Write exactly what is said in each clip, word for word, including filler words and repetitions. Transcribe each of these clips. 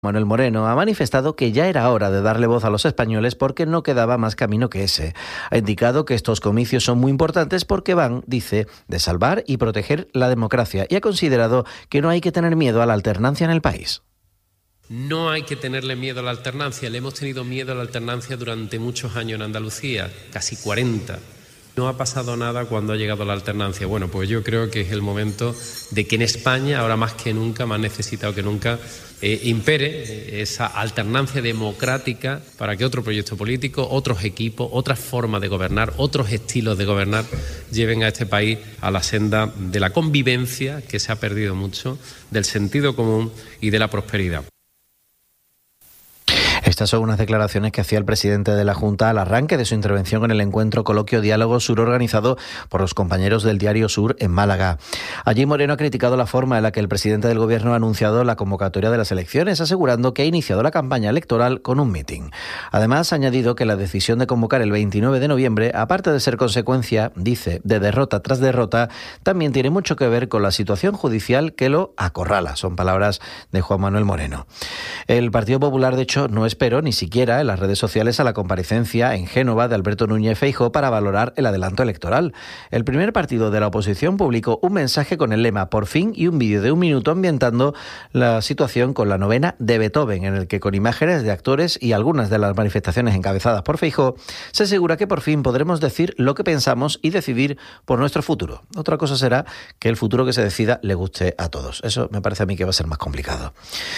Manuel Moreno ha manifestado que ya era hora de darle voz a los españoles porque no quedaba más camino que ese. Ha indicado que estos comicios son muy importantes porque van, dice, de salvar y proteger la democracia y ha considerado que no hay que tener miedo a la alternancia en el país. No hay que tenerle miedo a la alternancia. Le hemos tenido miedo a la alternancia durante muchos años en Andalucía, casi cuarenta. No ha pasado nada cuando ha llegado la alternancia. Bueno, pues yo creo que es el momento de que en España, ahora más que nunca, más necesitado que nunca, eh, impere esa alternancia democrática para que otro proyecto político, otros equipos, otras formas de gobernar, otros estilos de gobernar lleven a este país a la senda de la convivencia, que se ha perdido mucho, del sentido común y de la prosperidad. Estas son unas declaraciones que hacía el presidente de la Junta al arranque de su intervención en el encuentro Coloquio Diálogo Sur organizado por los compañeros del Diario Sur en Málaga. Allí Moreno ha criticado la forma en la que el presidente del Gobierno ha anunciado la convocatoria de las elecciones, asegurando que ha iniciado la campaña electoral con un mitin. Además, ha añadido que la decisión de convocar el veintinueve de noviembre, aparte de ser consecuencia, dice, de derrota tras derrota, también tiene mucho que ver con la situación judicial que lo acorrala. Son palabras de Juan Manuel Moreno. El Partido Popular, de hecho, no esperó ni siquiera en las redes sociales a la comparecencia en Génova de Alberto Núñez Feijóo para valorar el adelanto electoral. El primer partido de la oposición publicó un mensaje con el lema "Por fin" y un vídeo de un minuto ambientando la situación con la novena de Beethoven, en el que con imágenes de actores y algunas de las manifestaciones encabezadas por Feijóo se asegura que por fin podremos decir lo que pensamos y decidir por nuestro futuro. Otra cosa será que el futuro que se decida le guste a todos. Eso me parece a mí que va a ser más complicado.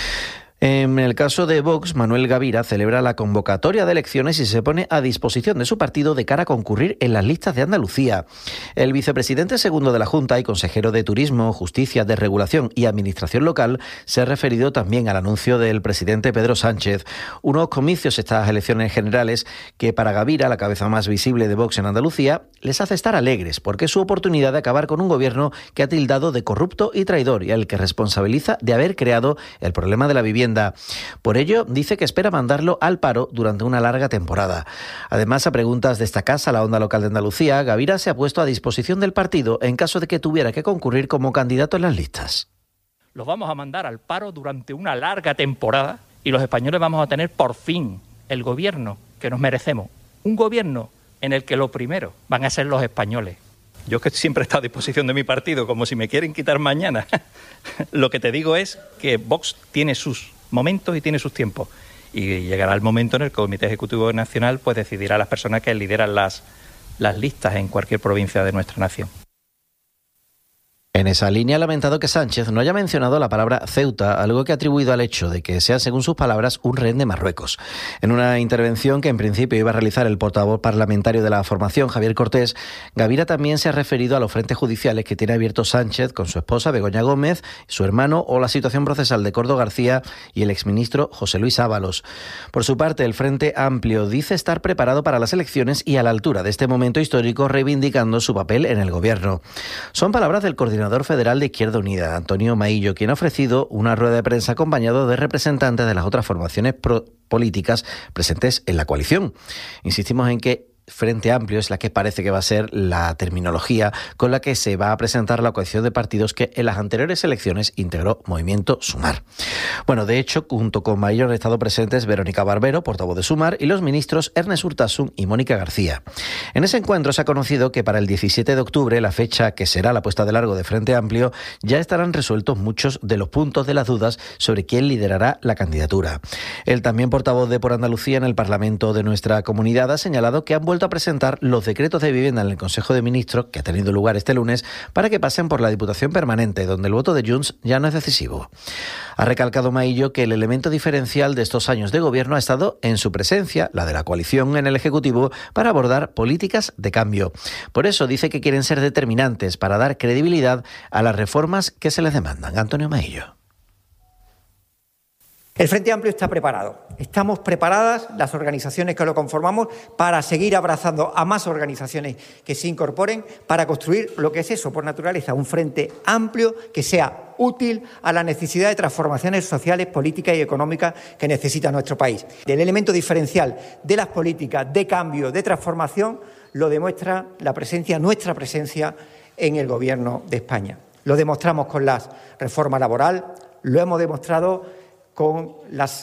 En el caso de Vox, Manuel Gavira celebra la convocatoria de elecciones y se pone a disposición de su partido de cara a concurrir en las listas de Andalucía. El vicepresidente segundo de la Junta y consejero de Turismo, Justicia, Desregulación y Administración Local se ha referido también al anuncio del presidente Pedro Sánchez. Unos comicios, estas elecciones generales, que para Gavira, la cabeza más visible de Vox en Andalucía, les hace estar alegres porque es su oportunidad de acabar con un gobierno que ha tildado de corrupto y traidor y al que responsabiliza de haber creado el problema de la vivienda. Por ello, dice que espera mandarlo al paro durante una larga temporada. Además, a preguntas de esta casa, la Onda Local de Andalucía, Gavira se ha puesto a disposición del partido en caso de que tuviera que concurrir como candidato en las listas. Los vamos a mandar al paro durante una larga temporada y los españoles vamos a tener por fin el gobierno que nos merecemos. Un gobierno en el que lo primero van a ser los españoles. Yo que siempre he estado a disposición de mi partido, como si me quieren quitar mañana. Lo que te digo es que Vox tiene sus momentos y tiene sus tiempos. Y llegará el momento en el que el Comité Ejecutivo Nacional pues decidirá a las personas que lideran las, las listas en cualquier provincia de nuestra nación. En esa línea ha lamentado que Sánchez no haya mencionado la palabra Ceuta, algo que ha atribuido al hecho de que sea, según sus palabras, un rehén de Marruecos. En una intervención que en principio iba a realizar el portavoz parlamentario de la formación, Javier Cortés, Gavira también se ha referido a los frentes judiciales que tiene abierto Sánchez con su esposa Begoña Gómez, su hermano o la situación procesal de Cordo García y el exministro José Luis Ábalos. Por su parte, el Frente Amplio dice estar preparado para las elecciones y a la altura de este momento histórico, reivindicando su papel en el gobierno. Son palabras del coordinador federal de Izquierda Unida, Antonio Maillo, quien ha ofrecido una rueda de prensa acompañado de representantes de las otras formaciones pro- políticas presentes en la coalición. Insistimos en que Frente Amplio es la que parece que va a ser la terminología con la que se va a presentar la coalición de partidos que en las anteriores elecciones integró Movimiento Sumar. Bueno, de hecho, junto con Maillo han estado presentes Verónica Barbero, portavoz de Sumar, y los ministros Ernest Urtasun y Mónica García. En ese encuentro se ha conocido que para el diecisiete de octubre, la fecha que será la puesta de largo de Frente Amplio, ya estarán resueltos muchos de los puntos de las dudas sobre quién liderará la candidatura. El también portavoz de Por Andalucía en el Parlamento de nuestra comunidad ha señalado que han vuelto a presentar los decretos de vivienda en el Consejo de Ministros, que ha tenido lugar este lunes, para que pasen por la Diputación Permanente, donde el voto de Junts ya no es decisivo. Ha recalcado Maillo que el elemento diferencial de estos años de gobierno ha estado en su presencia, la de la coalición en el Ejecutivo, para abordar políticas de cambio. Por eso dice que quieren ser determinantes para dar credibilidad a las reformas que se les demandan. Antonio Maillo. El Frente Amplio está preparado. Estamos preparadas, las organizaciones que lo conformamos, para seguir abrazando a más organizaciones que se incorporen para construir lo que es eso, por naturaleza, un Frente Amplio que sea útil a la necesidad de transformaciones sociales, políticas y económicas que necesita nuestro país. El elemento diferencial de las políticas de cambio, de transformación, lo demuestra la presencia, nuestra presencia en el Gobierno de España. Lo demostramos con la reforma laboral, lo hemos demostrado con las